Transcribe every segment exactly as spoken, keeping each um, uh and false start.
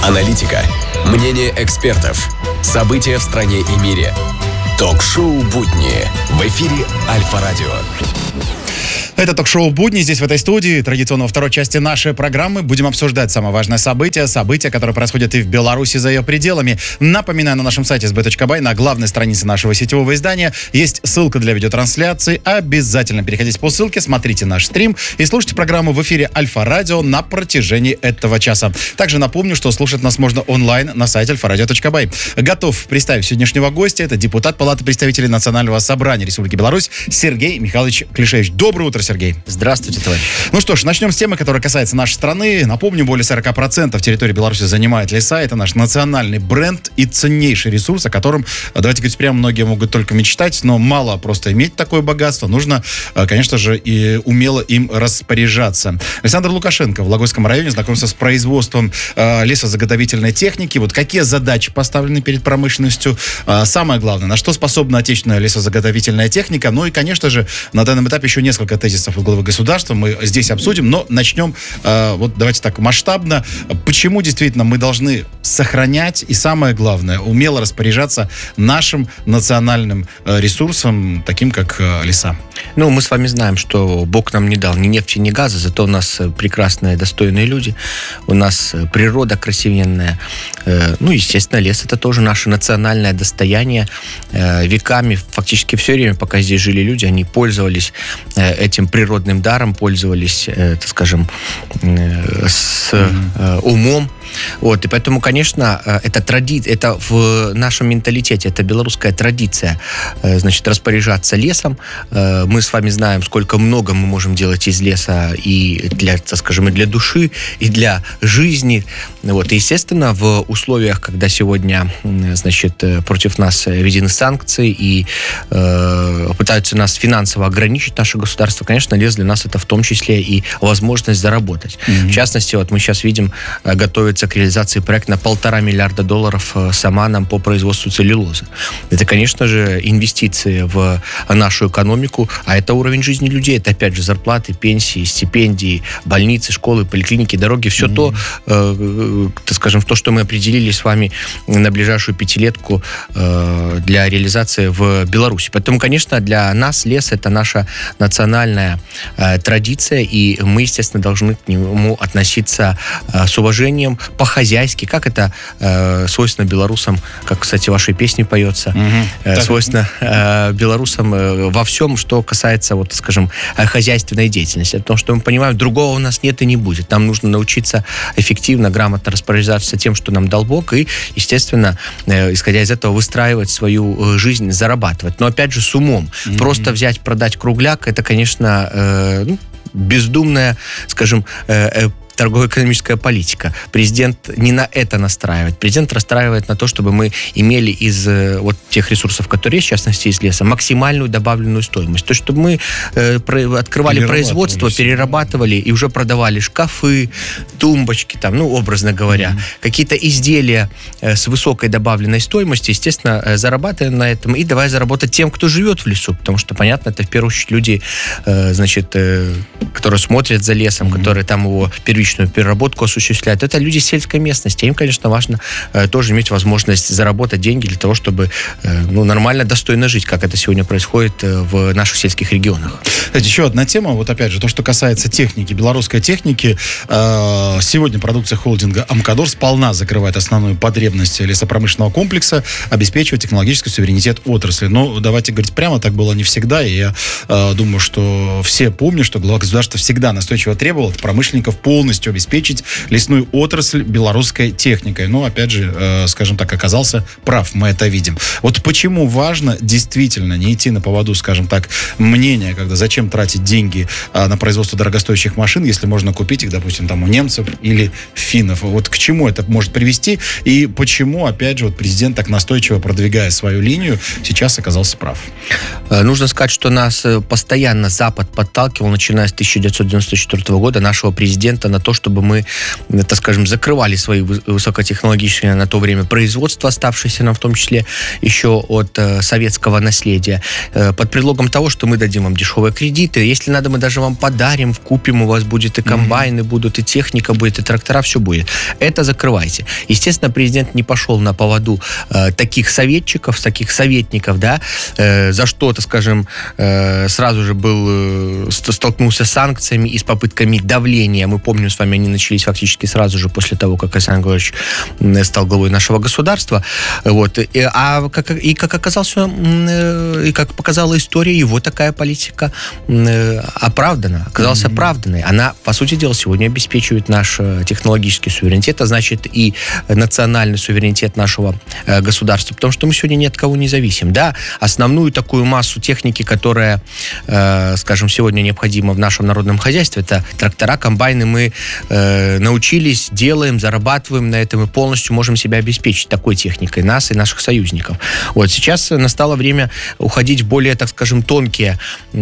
Аналитика, мнение экспертов, события в стране и мире. Ток-шоу «Будни» в эфире Альфа-Радио. Это ток-шоу «Будни». Здесь, в этой студии, традиционно во второй части нашей программы, будем обсуждать самое важное событие, события, которые происходят и в Беларуси за ее пределами. Напоминаю, на нашем сайте эс би точка бай, на главной странице нашего сетевого издания, есть ссылка для видеотрансляции. Обязательно переходите по ссылке, смотрите наш стрим и слушайте программу в эфире Альфа-Радио на протяжении этого часа. Также напомню, что слушать нас можно онлайн на сайте альфа-радио точка бай. Готов представить сегодняшнего гостя. Это депутат Палаты представителей Национального собрания Республики Беларусь Сергей Михайлович Клишевич. Доброе утро, Сергей. Здравствуйте, товарищ. Ну что ж, начнем с темы, которая касается нашей страны. Напомню, более сорок процентов территории Беларуси занимает леса. Это наш национальный бренд и ценнейший ресурс, о котором, давайте говорить прямо, многие могут только мечтать, но мало просто иметь такое богатство. Нужно, конечно же, и умело им распоряжаться. Александр Лукашенко в Логойском районе знакомится с производством э, лесозаготовительной техники. Вот какие задачи поставлены перед промышленностью? Э, самое главное, на что способна отечественная лесозаготовительная техника? Ну и, конечно же, на данном этапе еще несколько тезисов от главы государства мы здесь обсудим, но начнем, э, вот давайте так, масштабно. Почему действительно мы должны сохранять и, самое главное, умело распоряжаться нашим национальным э, ресурсом, таким как э, леса? Ну, мы с вами знаем, что Бог нам не дал ни нефти, ни газа, зато у нас прекрасные, достойные люди, у нас природа красивенная. Э, ну, естественно, лес — это тоже наше национальное достояние. Э, веками, фактически все время, пока здесь жили люди, они пользовались э, этим природным даром, пользовались, э, так скажем, э, с э, умом. Вот, и поэтому, конечно, это тради... это в нашем менталитете, это белорусская традиция, значит, распоряжаться лесом. Мы с вами знаем, сколько много мы можем делать из леса и для, так скажем, и для души, и для жизни. Вот, и, естественно, в условиях, когда сегодня, значит, против нас введены санкции и э, пытаются нас финансово ограничить, наше государство, конечно, лес для нас это в том числе и возможность заработать. Mm-hmm. В частности, вот мы сейчас видим, готовится к реализации проекта на полтора миллиарда долларов с Оманом по производству целлюлозы. Это, конечно же, инвестиции в нашу экономику, а это уровень жизни людей. Это, опять же, зарплаты, пенсии, стипендии, больницы, школы, поликлиники, дороги. Все mm-hmm. то, э, так скажем, то, что мы определили с вами на ближайшую пятилетку э, для реализации в Беларуси. Поэтому, конечно, для нас лес — это наша национальная э, традиция, и мы, естественно, должны к нему относиться э, с уважением, по-хозяйски, как это э, свойственно белорусам, как, кстати, в вашей песне поется, mm-hmm. э, свойственно э, белорусам э, во всем, что касается, вот, скажем, э, хозяйственной деятельности. Потому что мы понимаем, другого у нас нет и не будет. Нам нужно научиться эффективно, грамотно распоряжаться тем, что нам дал Бог, и, естественно, э, исходя из этого, выстраивать свою э, жизнь, зарабатывать. Но, опять же, с умом. Mm-hmm. Просто взять, продать кругляк, это, конечно, э, ну, бездумная, скажем, э, э, торгово-экономическая политика. Президент не на это настраивает. Президент расстраивает на то, чтобы мы имели из вот тех ресурсов, которые есть, в частности, из леса, максимальную добавленную стоимость. То есть, чтобы мы э, про, открывали производство, перерабатывали и уже продавали шкафы, тумбочки, там, ну, образно говоря, mm-hmm. какие-то изделия э, с высокой добавленной стоимостью, естественно, э, зарабатываем на этом и давай заработать тем, кто живет в лесу. Потому что, понятно, это в первую очередь люди, э, значит, э, которые смотрят за лесом, mm-hmm. которые там его первично переработку осуществляют. Это люди сельской местности. Им, конечно, важно э, тоже иметь возможность заработать деньги для того, чтобы э, ну, нормально, достойно жить, как это сегодня происходит э, в наших сельских регионах. Кстати, еще одна тема, вот опять же, то, что касается техники, белорусской техники. Э, сегодня продукция холдинга «Амкадор» сполна закрывает основную потребность лесопромышленного комплекса, обеспечивает технологический суверенитет отрасли. Но давайте говорить прямо, так было не всегда, и я э, думаю, что все помнят, что глава государства всегда настойчиво требовал от промышленников полностью обеспечить лесную отрасль белорусской техникой. Но, опять же, э, скажем так, оказался прав, мы это видим. Вот почему важно действительно не идти на поводу, скажем так, мнения, когда зачем тратить деньги э, на производство дорогостоящих машин, если можно купить их, допустим, там у немцев или финнов. Вот к чему это может привести и почему, опять же, вот президент так настойчиво продвигая свою линию, сейчас оказался прав. Нужно сказать, что нас постоянно Запад подталкивал, начиная с тысяча девятьсот девяносто четвёртого года, нашего президента на то, чтобы мы, так скажем, закрывали свои высокотехнологичные на то время производства, оставшиеся нам в том числе еще от э, советского наследия, э, под предлогом того, что мы дадим вам дешевые кредиты, если надо, мы даже вам подарим, купим, у вас будет и комбайны mm-hmm. будут, и техника будет, и трактора, все будет. Это закрывайте. Естественно, президент не пошел на поводу э, таких советчиков, таких советников, да, э, за что, так скажем, э, сразу же был, э, столкнулся с санкциями и с попытками давления. Мы помним с вами, они начались фактически сразу же после того, как Александр Григорьевич стал главой нашего государства. Вот. И, а как, и как оказалось, и как показала история, его такая политика оправдана, оказалась mm-hmm. оправданной. Она, по сути дела, сегодня обеспечивает наш технологический суверенитет, а значит и национальный суверенитет нашего государства, потому что мы сегодня ни от кого не зависим. Да, основную такую массу техники, которая, скажем, сегодня необходима в нашем народном хозяйстве, это трактора, комбайны, мы научились, делаем, зарабатываем на этом и полностью можем себя обеспечить такой техникой, нас и наших союзников. Вот сейчас настало время уходить в более, так скажем, тонкие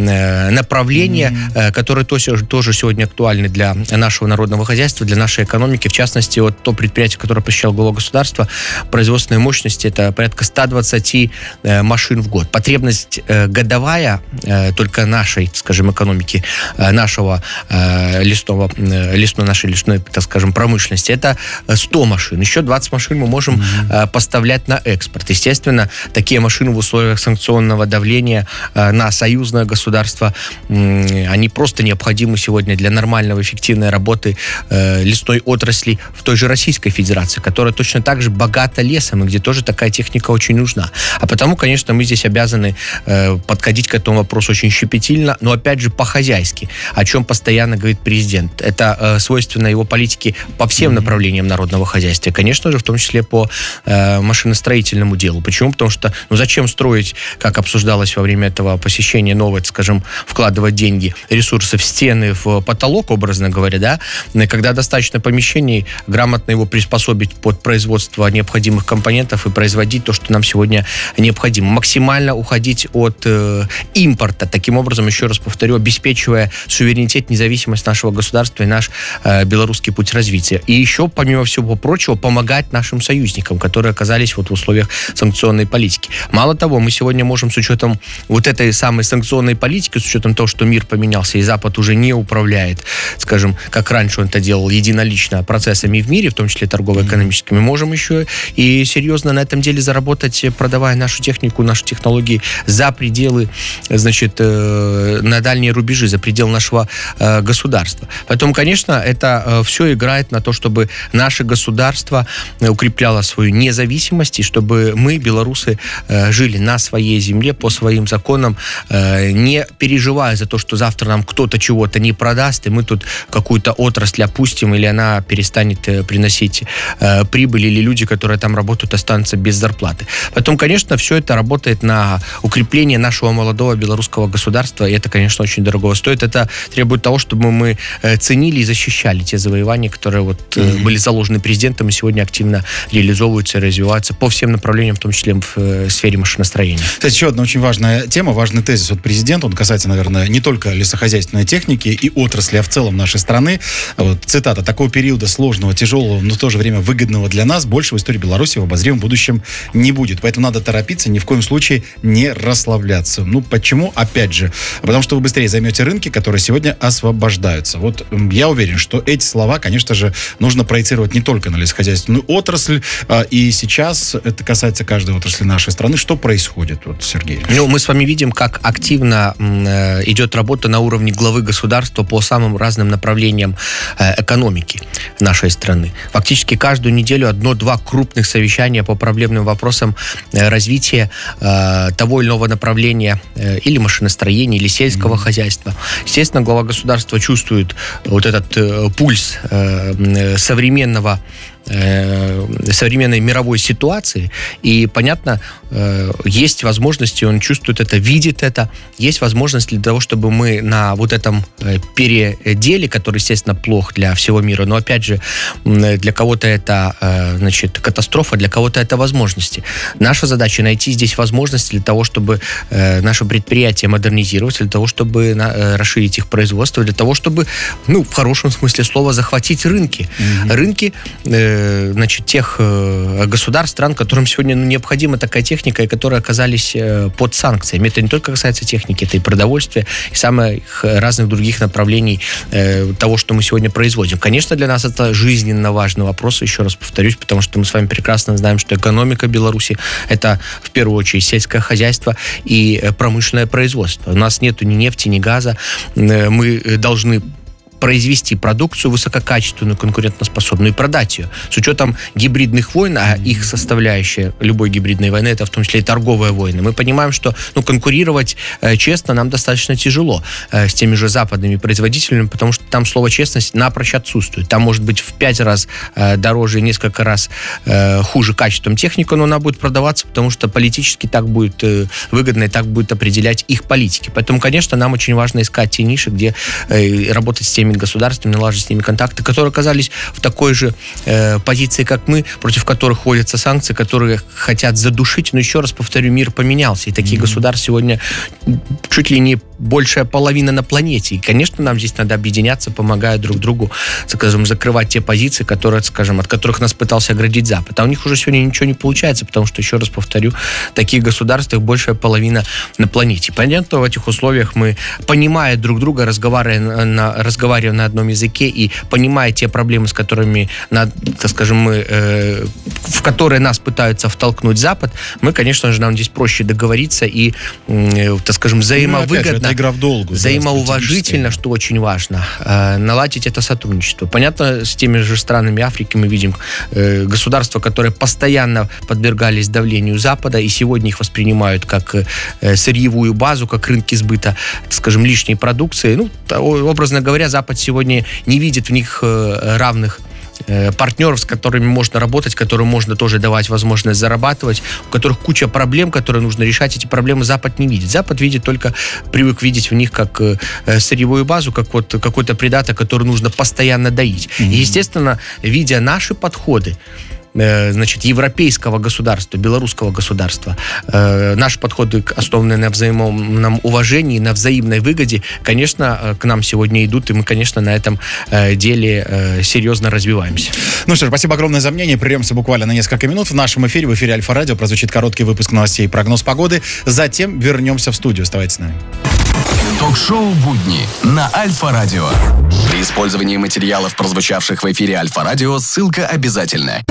направления, mm-hmm. которые тоже, тоже сегодня актуальны для нашего народного хозяйства, для нашей экономики. В частности, вот то предприятие, которое посещал глава государства, производственной мощности, это порядка сто двадцать машин в год. Потребность годовая только нашей, скажем, экономики, нашего лесного, лесной, нашей лесной, так скажем, промышленности, это сто машин. Еще двадцать машин мы можем mm-hmm. поставлять на экспорт. Естественно, такие машины в условиях санкционного давления на союзное государство, они просто необходимы сегодня для нормального, эффективной работы лесной отрасли в той же Российской Федерации, которая точно так же богата лесом, и где тоже такая техника очень нужна. А потому, конечно, мы здесь обязаны подходить к этому вопросу очень щепетильно, но, опять же, по-хозяйски, о чем постоянно говорит президент. Это свойственно его политике по всем mm-hmm. направлениям народного хозяйства. И, конечно же, в том числе по машиностроительному делу. Почему? Потому что, ну, зачем строить, как обсуждалось во время этого посещения, новое, скажем, вкладывать деньги, ресурсы в стены, в потолок, образно говоря, да, когда достаточно помещений, грамотно его приспособить под производство необходимых компонентов и производить то, что нам сегодня необходимо. Максимально уходить от э, импорта, таким образом, еще раз повторю, обеспечивая суверенитет, независимость нашего государства и наш э, белорусский путь развития. И еще, помимо всего прочего, помогать нашим союзникам, которые оказались вот в условиях санкционной политики. Мало того, мы сегодня можем с учетом вот этой самой санкционной политики, с учетом того, что мир поменялся и Запад уже не управляет, скажем, как раньше он это делал единолично процессами в мире, в том числе торгово-экономическими, mm-hmm. можем еще и серьезно на этом деле заработать, продавая нашу технику, наши технологии за пределы, значит, э, на дальние рубежи, за пределы нашего э, государства. Поэтому, конечно, это э, все играет на то, чтобы наше государство укрепляло свою независимость, и чтобы мы, белорусы, э, жили на своей земле, по своим законам, э, не переживая за то, что завтра нам кто-то чего-то не продаст, и мы тут какую-то отрасль опустим, или она перестанет э, приносить э, прибыль, или люди, которые там работают, останутся без зарплаты. Поэтому, конечно, все это работает на укрепление нашего молодого белорусского государства, и это, конечно, очень дорого стоит. Это требует того, чтобы мы э, ценили и защищали те завоевания, которые вот, э, mm-hmm. были заложены президентом и сегодня активно реализовываются и развиваются по всем направлениям, в том числе в э, сфере машиностроения. Кстати, еще одна очень важная тема, важный тезис от президента, он касается, наверное, не только лесохозяйственной техники и отрасли, а в целом нашей страны. Вот, цитата: «Такого периода сложного, тяжелого, но в то же время выгодного для нас больше в истории Беларуси в обозримом будущем не будет. Поэтому надо торопиться, ни в коем случае не расслабляться». Ну, почему? Опять же, потому что вы быстрее займете рынки, которые сегодня освобождаются. Вот я уверен, что эти слова, конечно же, нужно проецировать не только на лесохозяйственную отрасль, и сейчас это касается каждой отрасли нашей страны. Что происходит, вот, Сергей? Ну, мы с вами видим, как активно э, идет работа на уровне главы государства по самым разным направлениям э, экономики нашей страны. Фактически каждую неделю одно-два крупных совещания по проблемным вопросам э, развития э, того или иного направления э, или машиностроения, или сельского mm-hmm. хозяйства. Естественно, глава государства чувствует вот этот э, пульс э, современного э, современной мировой ситуации, и, понятно, э, есть возможности, он чувствует это, видит это, есть возможность для того, чтобы мы на вот этом э, переделе, который, естественно, плох для всего мира, но, опять же, для кого-то это, э, значит, катастрофа, для кого-то это возможности. Наша задача найти здесь возможности для того, чтобы э, наше предприятие модернизировать, для того, чтобы на, э, расширить их производство, для того, чтобы, ну, в хорошем смысле слова, захватить рынки. Mm-hmm. Рынки, э, значит, тех э, государств, стран, которым сегодня, ну, необходима такая техника, и которые оказались э, под санкциями. Это не только касается техники, это и продовольствия, и самых разных других направлений э, того, что мы сегодня производим. Конечно, для нас это жизненно важный вопрос, еще раз повторюсь, потому что мы с вами прекрасно знаем, что экономика Беларуси — это, в первую очередь, сельское хозяйство и промышленное производство. У нас нету ни нефти, ни газа. Мы должны произвести продукцию высококачественную, конкурентоспособную и продать ее. С учетом гибридных войн, а их составляющая любой гибридной войны, это в том числе и торговая война, мы понимаем, что, ну, конкурировать э, честно нам достаточно тяжело э, с теми же западными производителями, потому что там слово честность напрочь отсутствует. Там может быть в пять раз э, дороже и несколько раз э, хуже качеством техника, но она будет продаваться, потому что политически так будет э, выгодно и так будет определять их политики. Поэтому, конечно, нам очень важно искать те ниши, где э, работать с теми государствами, налаживать с ними контакты, которые оказались в такой же э, позиции, как мы, против которых вводятся санкции, которые хотят задушить. Но еще раз повторю, мир поменялся, и таких mm-hmm. государств сегодня чуть ли не большая половина на планете. И, конечно, нам здесь надо объединяться, помогая друг другу, скажем, закрывать те позиции, которые, скажем, от которых нас пытался оградить Запад. А у них уже сегодня ничего не получается, потому что, еще раз повторю, таких государств, их большая половина на планете. Понятно, в этих условиях мы, понимая друг друга, разговаривая на, разговаривая на одном языке и понимая те проблемы, с которыми, так скажем, мы, э, в которые нас пытаются втолкнуть Запад, мы, конечно же, нам здесь проще договориться и, э, так скажем, взаимовыгодно, ну, игра в долгу, взаимоуважительно, да, что очень важно, э, наладить это сотрудничество. Понятно, с теми же странами Африки мы видим э, государства, которые постоянно подвергались давлению Запада, и сегодня их воспринимают как э, сырьевую базу, как рынки сбыта, так скажем, лишней продукции. Ну, образно говоря, Запад сегодня не видит в них э, равных партнеров, с которыми можно работать, которым можно тоже давать возможность зарабатывать, у которых куча проблем, которые нужно решать. Эти проблемы Запад не видит. Запад видит только, привык видеть в них как э, сырьевую базу, как вот какой-то придаток, который нужно постоянно доить. Mm-hmm. И, естественно, видя наши подходы, значит, европейского государства, белорусского государства, э, наши подходы, основанные на взаимном уважении, на взаимной выгоде, конечно, к нам сегодня идут, и мы, конечно, на этом э, деле э, серьезно развиваемся. Ну что ж, спасибо огромное за мнение. Прервемся буквально на несколько минут. В нашем эфире, в эфире Альфа-Радио, прозвучит короткий выпуск новостей и прогноз погоды. Затем вернемся в студию. Оставайтесь с нами. Ток-шоу «Будни» на Альфа-Радио. При использовании материалов, прозвучавших в эфире Альфа-Радио, ссылка обязательна.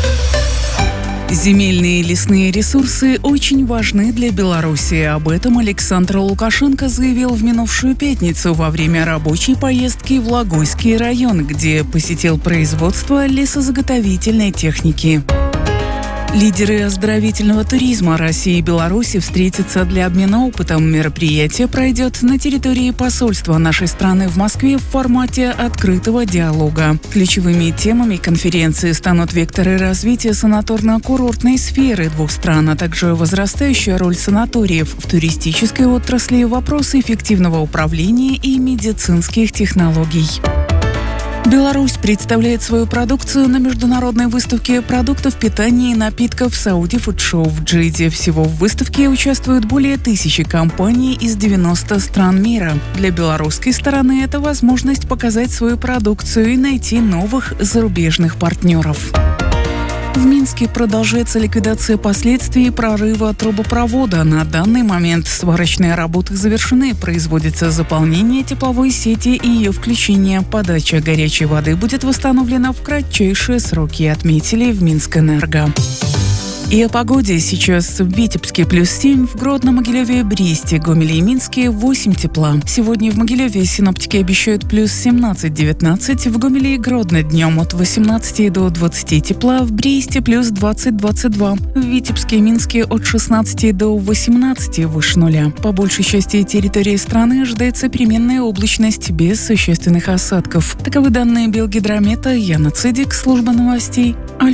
Земельные и лесные ресурсы очень важны для Беларуси. Об этом Александр Лукашенко заявил в минувшую пятницу во время рабочей поездки в Логойский район, где посетил производство лесозаготовительной техники. Лидеры оздоровительного туризма России и Беларуси встретятся для обмена опытом. Мероприятие пройдет на территории посольства нашей страны в Москве в формате открытого диалога. Ключевыми темами конференции станут векторы развития санаторно-курортной сферы двух стран, а также возрастающая роль санаториев в туристической отрасли, вопросы эффективного управления и медицинских технологий. Беларусь представляет свою продукцию на международной выставке продуктов питания и напитков Saudi Food Show в Джиде. Всего в выставке участвуют более тысячи компаний из девяноста стран мира. Для белорусской стороны это возможность показать свою продукцию и найти новых зарубежных партнеров. В Минске продолжается ликвидация последствий прорыва трубопровода. На данный момент сварочные работы завершены. Производится заполнение тепловой сети и ее включение. Подача горячей воды будет восстановлена в кратчайшие сроки, отметили в Минскэнерго. И о погоде. Сейчас в Витебске плюс семь, в Гродно, Могилеве, Бресте, Гомеле и Минске восемь тепла. Сегодня в Могилеве синоптики обещают плюс семнадцать-девятнадцать, в Гомеле и Гродно днем от восемнадцати до двадцати тепла, в Бресте плюс двадцать-двадцать два, в Витебске и Минске от шестнадцати до восемнадцати выше нуля. По большей части территории страны ожидается переменная облачность без существенных осадков. Таковы данные Белгидромета. Яна Цидик, служба новостей.